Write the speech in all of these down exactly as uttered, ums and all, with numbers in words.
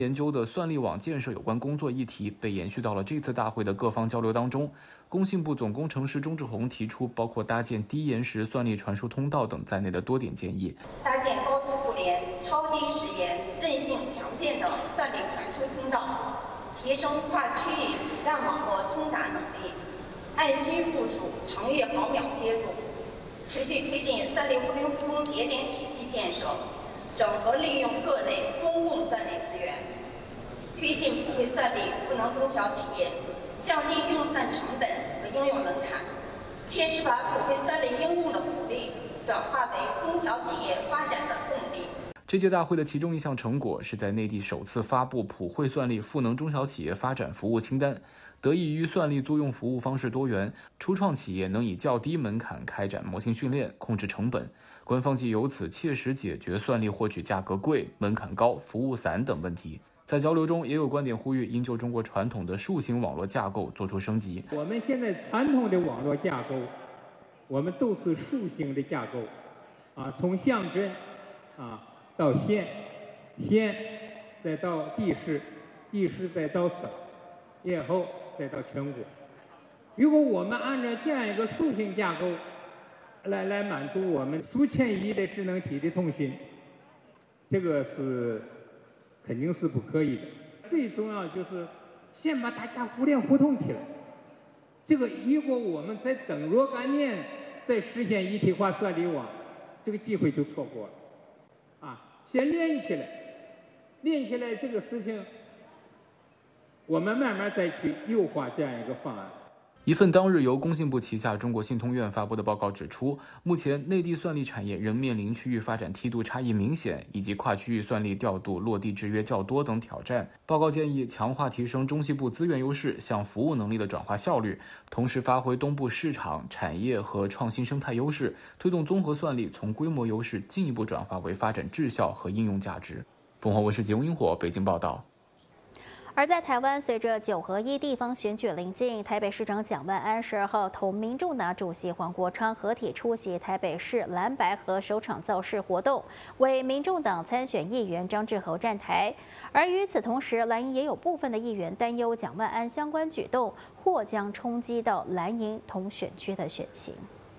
研究的算力网建设有关工作议题被延续到了这次大会的各方交流当中。工信部总工程师钟志宏提出，包括搭建低延时算力传输通道等在内的多点建议， 搭建高速互联、超低时延、韧性强电等算力传输通道，提升跨区域子弹网络通达能力，按需部署程域毫秒接入，持续推进算力互联互通节点体系建设，整合利用各类公共算力资源，推进普惠算力赋能中小企业，降低用算成本和应用门槛，切实把普惠算力应用的鼓励转化为中小企业发展的动力。 这届大会的其中一项成果是在内地首次发布普惠算力赋能中小企业发展服务清单。得益于算力租用服务方式多元，初创企业能以较低门槛开展模型训练，控制成本。官方即由此切实解决算力获取价格贵、门槛高、服务散等问题。在交流中，也有观点呼吁应就中国传统的树形网络架构做出升级。 我们现在传统的网络架构，我们都是树形的架构，啊，从乡镇啊到县，县再到地市，地市再到省，然后再到全国。如果我们按照这样一个树形架构来来满足我们数千亿的智能体的通信，这个是肯定是不可以的。最重要就是先把大家互联互通起来。这个如果我们再等若干年再实现一体化算力网，这个机会就错过了。啊，先连起来，连起来这个事情，我们慢慢再去优化这样一个方案。 一份当日由工信部旗下中国信通院发布的报告指出，目前内地算力产业仍面临区域发展梯度差异明显，以及跨区域算力调度落地制约较多等挑战。报告建议强化提升中西部资源优势向服务能力的转化效率，同时发挥东部市场、产业和创新生态优势，推动综合算力从规模优势进一步转化为发展质效和应用价值。凤凰卫视节目萤火北京报道。 而在台湾，随着九合一地方选举临近，台北市长蒋万安十二号同民众党主席黄国昌合体出席台北市蓝白河首场造势活动，为民众党参选议员张志豪站台。而与此同时，蓝营也有部分的议员担忧蒋万安相关举动或将冲击到蓝营同选区的选情。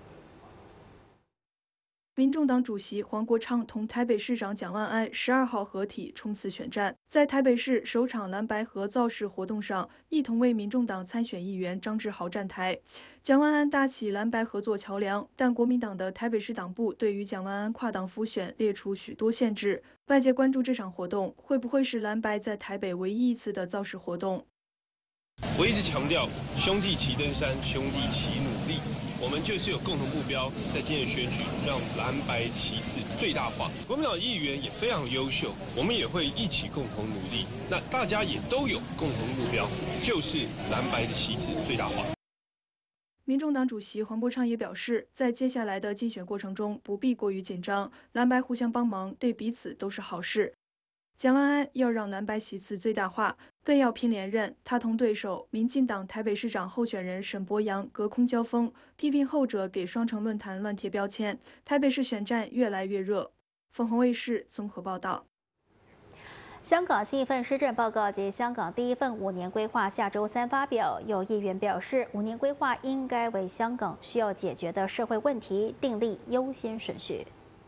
民众党主席黄国昌同台北市长蒋万安十二号合体冲刺选战，在台北市首场蓝白合造势活动上，一同为民众党参选议员张志豪站台。蒋万安搭起蓝白合作桥梁，但国民党的台北市党部对于蒋万安跨党辅选列出许多限制。外界关注这场活动会不会是蓝白在台北唯一一次的造势活动。 我一直强调，兄弟齐登山，兄弟齐努力。我们就是有共同目标，在今年选举让蓝白旗帜最大化。国民党议员也非常优秀，我们也会一起共同努力。那大家也都有共同目标，就是蓝白的旗帜最大化。 民众党主席黄国昌也表示，在接下来的竞选过程中不必过于紧张，蓝白互相帮忙，对彼此都是好事。蒋万安要让蓝白席次最大化，更要拼连任。他同对手民进党台北市长候选人沈伯洋隔空交锋，批评后者给双城论坛乱贴标签。台北市选战越来越热。凤凰卫视综合报道。 香港新一份施政报告及香港第一份五年规划下周三发表，有议员表示，五年规划应该为香港需要解决的社会问题订立优先顺序。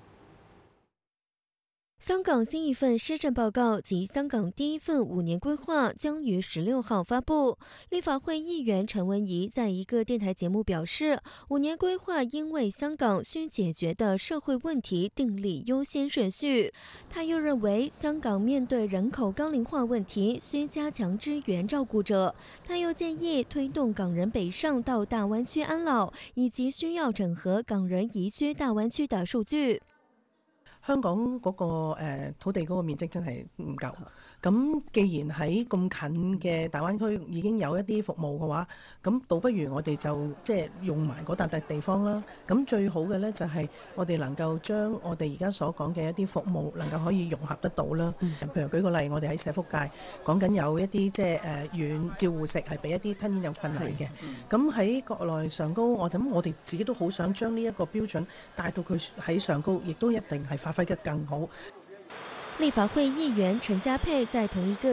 香港新一份施政报告及香港第一份五年规划将于十六号发布。立法会议员陈文仪在一个电台节目表示，五年规划应为香港需解决的社会问题订立优先顺序。他又认为，香港面对人口高龄化问题，需加强支援照顾者。他又建议推动港人北上到大湾区安老，以及需要整合港人移居大灣區的數據。 香港嗰、那個、呃、土地嗰個面積真係唔夠，咁既然喺咁近嘅大灣區已經有一啲服務嘅話，咁倒不如我哋就即係用埋嗰笪地方啦。咁最好嘅咧就係我哋能夠將我哋而家所講嘅一啲服務能夠可以融合得到啦。嗯、譬如舉個例，我哋喺社福界講緊有一啲即係誒軟照護食係俾一啲吞嚥有困難嘅。咁喺國內上高，我諗我哋自己都好想將呢一個標準帶到佢喺上高，亦都一定係發揮得更好。 立法會議員陳家佩在同一個